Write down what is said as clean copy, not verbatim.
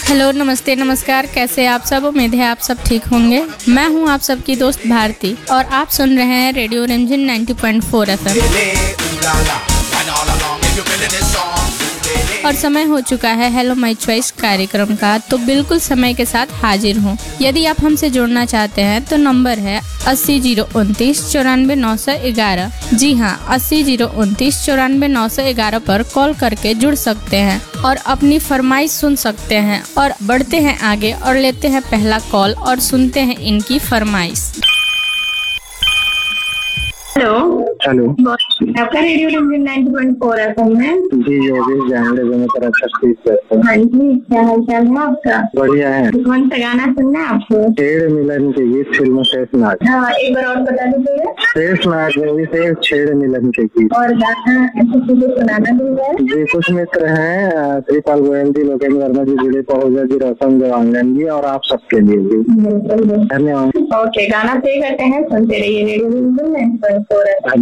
Hello, नमस्ते, नमस्कार। कैसे आप सब? उम्मीद है आप सब ठीक होंगे। मैं हूं आप सबकी दोस्त भारती और आप सुन रहे हैं रेडियो रिमझिम 90.4 FM। और समय हो चुका है हेलो माय चॉइस कार्यक्रम का, तो बिल्कुल समय के साथ हाजिर हूँ। यदि आप हमसे जुड़ना चाहते हैं तो नंबर है 80 029 94 911। जी हाँ, 80 029 94 911 पर कॉल करके जुड़ सकते हैं और अपनी फरमाइश सुन सकते हैं। और बढ़ते हैं आगे और लेते हैं पहला कॉल और सुनते हैं इनकी फरमाइश। हेलो, आपका रेडियो रिमझिम 90.4 FM है। जी योगेश जानले जो मैं तरफ करते हैं। हाँ जी, क्या हाल चाल है आपका? बढ़िया है। कौन सा गाना सुनना है आपको? छेड़ मिलन के गीत फिल्म शेषनाग। हाँ, एक बार और बता दीजिए। शेषनाग मूवी से छेड़ मिलन के गीत। और गाना सुनाना दूंगा। जी कुछ मित्र हैं, श्रीपाल गोयल जी, लोकेंद्र वर्मा जी, जुड़े पहुजा जी, रोशन देवांगन जी और आप सबके लिए भी बिल्कुल। धन्यवाद। ओके, गाना प्ले करते हैं, सुनते रहिए रेडियो रिमझिम 90.4 FM।